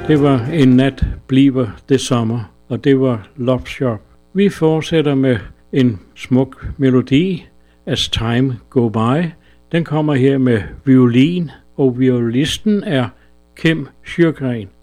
Det var En nat bliver det sommer, og det var Love Shop. Vi fortsætter med en smuk melodi, As Time Go By. Den kommer her med violin, og violisten er Kim Sjögren.